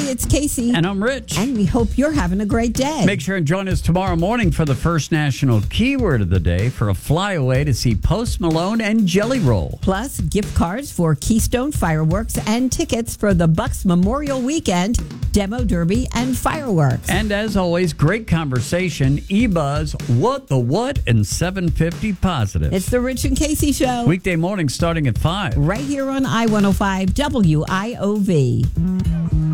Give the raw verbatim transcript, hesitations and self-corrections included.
it's Casey. And I'm Rich. And we hope you're having a great day. Make sure and join us tomorrow morning for the first national keyword of the day for a flyaway to see Post Malone and Jelly Roll. Plus, gift cards for Keystone Fireworks and tickets for the Bucks Memorial Weekend, Demo Derby, and fireworks. And as always, great conversation. E-Buzz, What the What, and seven fifty Positive. It's the Rich and Casey Show. Weekday morning starting at five. Right here on I one oh five W I O V.